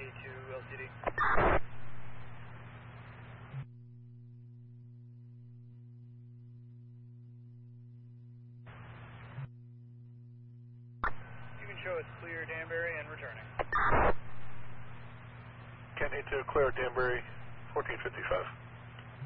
to LCD. You can show it's clear Danbury and returning. Kenny to clear Danbury, 1455.